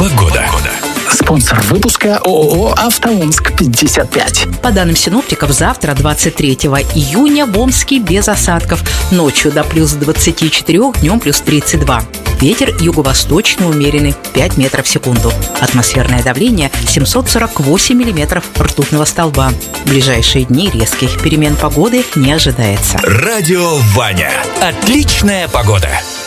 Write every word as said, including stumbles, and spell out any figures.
Погода. Спонсор выпуска ООО «АвтоОмск пятьдесят пять». По данным синоптиков, завтра, двадцать третьего июня, в Омске без осадков. Ночью до плюс двадцати четырёх, днем плюс тридцать два. Ветер юго-восточный умеренный, пять метров в секунду. Атмосферное давление семьсот сорок восемь миллиметров ртутного столба. В ближайшие дни резких перемен погоды не ожидается. Радио Ваня. Отличная погода.